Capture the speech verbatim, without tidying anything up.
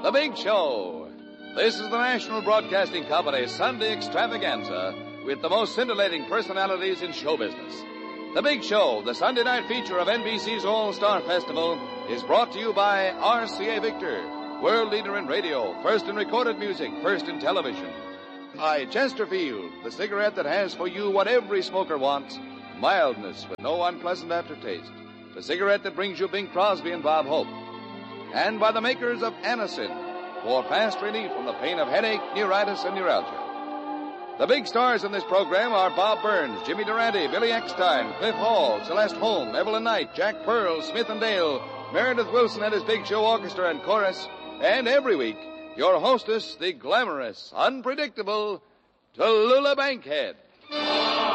The Big Show. This is the National Broadcasting Company's Sunday extravaganza with the most scintillating personalities in show business. The Big Show, the Sunday night feature of N B C's All-Star Festival, is brought to you by R C A Victor, world leader in radio, first in recorded music, first in television. By Chesterfield, the cigarette that has for you what every smoker wants, mildness with no unpleasant aftertaste. The cigarette that brings you Bing Crosby and Bob Hope. And by the makers of Anacin, for fast relief from the pain of headache, neuritis, and neuralgia. The big stars in this program are Bob Burns, Jimmy Durante, Billy Eckstein, Cliff Hall, Celeste Holm, Evelyn Knight, Jack Pearl, Smith and Dale, Meredith Wilson and his Big Show Orchestra and Chorus, and every week, your hostess, the glamorous, unpredictable Tallulah Bankhead.